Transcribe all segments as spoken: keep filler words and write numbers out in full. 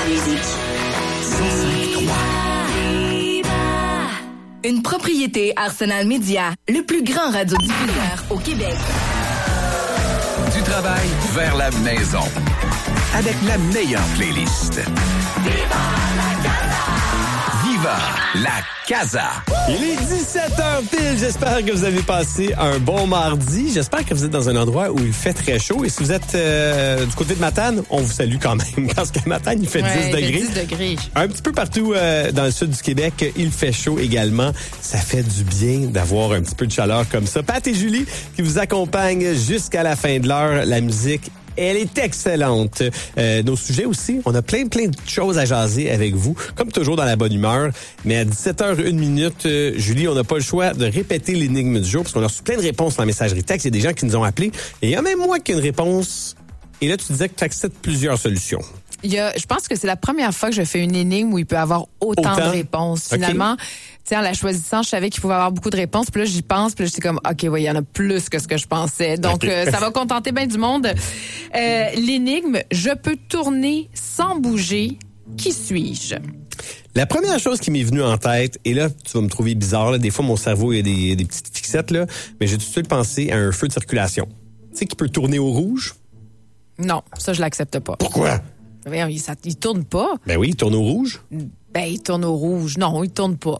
musique. cent cinq trois. Une propriété Arsenal Média, le plus grand radiodiffuseur au Québec. Du travail vers la maison. Avec la meilleure playlist. Viva la Casa! Viva la Casa! Il est dix-sept heures pile. J'espère que vous avez passé un bon mardi. J'espère que vous êtes dans un endroit où il fait très chaud. Et si vous êtes euh, du côté de Matane, on vous salue quand même. Parce qu'à Matane, il fait ouais, dix degrés. dix degrés. Un petit peu partout euh, dans le sud du Québec, il fait chaud également. Ça fait du bien d'avoir un petit peu de chaleur comme ça. Pat et Julie qui vous accompagnent jusqu'à la fin de l'heure. La musique, elle est excellente. Euh, nos sujets aussi, on a plein, plein de choses à jaser avec vous, comme toujours dans la bonne humeur. Mais à dix-sept heures une minute, euh, Julie, on n'a pas le choix de répéter l'énigme du jour parce qu'on a reçu plein de réponses dans la messagerie texte. Il y a des gens qui nous ont appelés. Et il y a même moi qui ai une réponse. Et là, tu disais que tu acceptes plusieurs solutions. Il y a, je pense que c'est la première fois que je fais une énigme où il peut y avoir autant, autant? de réponses. Finalement, okay. Tu sais, en la choisissant, je savais qu'il pouvait y avoir beaucoup de réponses. Puis là, j'y pense. Puis là, j'étais comme, OK, oui, il y en a plus que ce que je pensais. Donc, okay. euh, ça va contenter bien du monde. Euh, l'énigme, je peux tourner sans bouger. Qui suis-je? La première chose qui m'est venue en tête, et là, tu vas me trouver bizarre, là, des fois, mon cerveau, il y a des, des petites fixettes, là, mais j'ai tout de suite pensé à un feu de circulation. Tu sais, qui peut tourner au rouge? Non, ça, je l'accepte pas. Pourquoi? Il, ça, il tourne pas. Ben oui, il tourne au rouge. Ben, il tourne au rouge. Non, il tourne pas.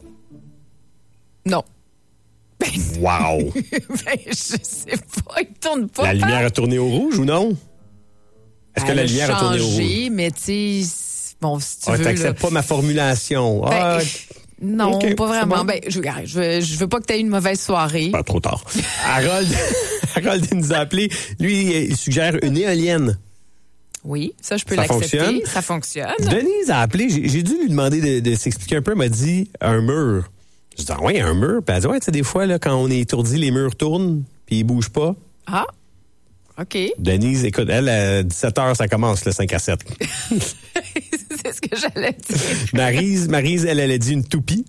Non. Ben, wow! ben, je sais pas, il tourne pas. La lumière a tourné au rouge ou non? Est-ce ben, que la lumière a tourné au rouge? Mais tu sais, bon, si tu ah, veux... t'acceptes là... pas ma formulation. Ben, ah, non, okay, pas vraiment. Bon. Ben, je, je, veux, je veux pas que tu aies une mauvaise soirée. Pas trop tard. Harold, Harold nous a appelé. Lui, il suggère une éolienne. Oui, ça, je peux ça l'accepter. Fonctionne. Ça fonctionne. Denise a appelé. J'ai, j'ai dû lui demander de, de s'expliquer un peu. Elle m'a dit un mur. Je dis, ah ouais, un mur. Puis elle dit, ouais, tu sais, des fois, là, quand on est étourdi, les murs tournent, puis ils bougent pas. Ah, OK. Denise, écoute, elle, à dix-sept heures, ça commence, le cinq à sept. C'est ce que j'allais dire. Maryse, Maryse, elle, elle a dit une toupie.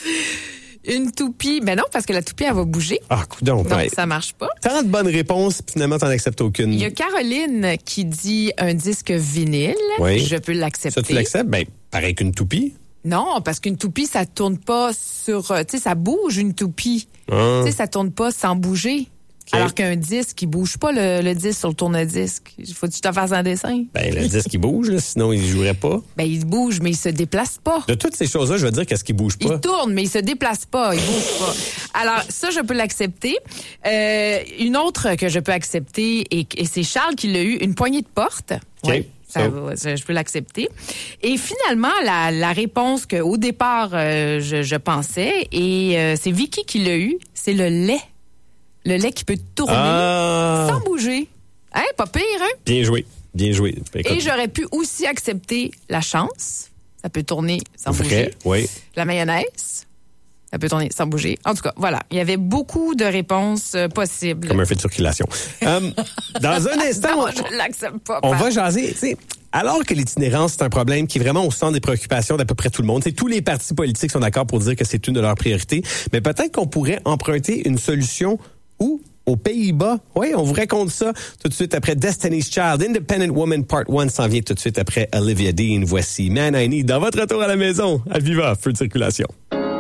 Une toupie, ben non, parce que la toupie, elle va bouger. Ah, coudonc. Donc, ouais. Ça marche pas. Tant de bonnes réponses, puis finalement, t'en acceptes aucune. Il y a Caroline qui dit un disque vinyle. Oui. Je peux l'accepter. Ça, tu l'acceptes? Ben, pareil qu'une toupie. Non, parce qu'une toupie, ça tourne pas sur... Tu sais, ça bouge, une toupie. Ah. Tu sais, ça tourne pas sans bouger. Okay. Alors qu'un disque, il bouge pas le, le disque sur le tourne-disque. Faut que tu te fasses un dessin. Ben, le disque, il bouge, là, sinon il jouerait pas. Ben, il bouge, mais il se déplace pas. De toutes ces choses-là, je veux dire qu'est-ce qu'il bouge pas? Il tourne, mais il se déplace pas. Il bouge pas. Alors, ça, je peux l'accepter. Euh, une autre que je peux accepter, et, et c'est Charles qui l'a eu, une poignée de porte. OK. Ouais. Ça va, je peux l'accepter. Et finalement, la, la réponse qu'au départ, euh, je, je pensais, et euh, c'est Vicky qui l'a eu, c'est le lait. Le lait qui peut tourner ah. sans bouger. Hein, pas pire, hein? Bien joué, bien joué. Écoute. Et j'aurais pu aussi accepter la chance. Ça peut tourner sans Vrai, bouger. Oui. La mayonnaise. Ça peut tourner sans bouger. En tout cas, voilà. Il y avait beaucoup de réponses euh, possibles. Comme un feu de circulation. um, dans un instant, non, je l'accepte pas. On va jaser. Tu sais, alors que l'itinérance, c'est un problème qui est vraiment au centre des préoccupations d'à peu près tout le monde. T'sais, tous les partis politiques sont d'accord pour dire que c'est une de leurs priorités. Mais peut-être qu'on pourrait emprunter une solution où aux Pays-Bas. Oui, on vous raconte ça tout de suite après Destiny's Child. Independent Woman Part un s'en vient tout de suite après Olivia Dean. Voici Man I Need dans votre retour à la maison. À Viva, feu de circulation.